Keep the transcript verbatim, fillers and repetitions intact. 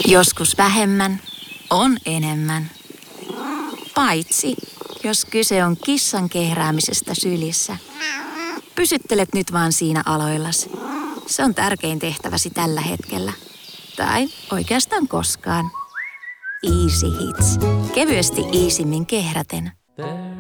Joskus vähemmän on enemmän. Paitsi, jos kyse on kissan kehräämisestä sylissä. Pysyttelet nyt vaan siinä aloillas. Se on tärkein tehtäväsi tällä hetkellä. Tai oikeastaan koskaan. Easy Hits. Kevyesti iisimmin kehräten.